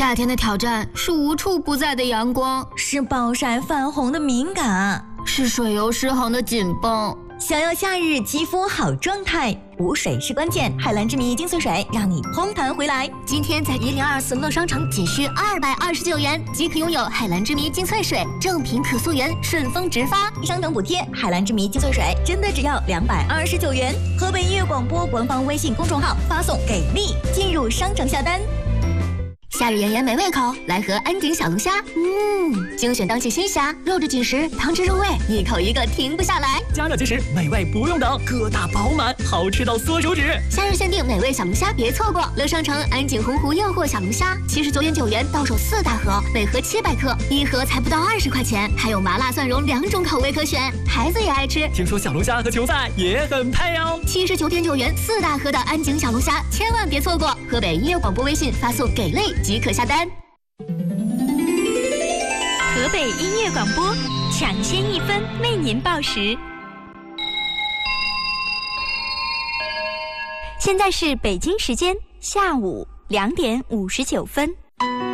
夏天的挑战是无处不在的阳光， 是暴晒泛红的敏感， 是水油失衡的紧绷。 想要夏日肌肤好状态，补水是关键。海蓝之谜精粹水让你嘭弹回来。 今天在1024乐商城仅需229元即可拥有海蓝之谜精粹水，正品可溯源，顺丰直发， 商等补贴。海蓝之谜精粹水真的只要229元。河北音乐广播官方微信公众号发送给力进入商城下单。 夏日炎炎没胃口，来盒安井小龙虾。精选当季新虾，肉质紧实，汤汁入味，一口一个停不下来。 加热即食，美味不用等，个大饱满，好吃到缩手指。 夏日限定美味小龙虾，别错过！乐商城安井洪湖诱惑小龙虾，79.9元到手4大盒，每盒700克，一盒才不到20块钱，还有麻辣蒜蓉2种口味可选，孩子也爱吃。 听说小龙虾和球赛也很配哦。 79.9元4大盒的安井小龙虾，千万别错过！河北音乐广播微信发送给力即可下单。 河北音乐广播，抢先1分为您报时。现在是北京时间下午2点59分。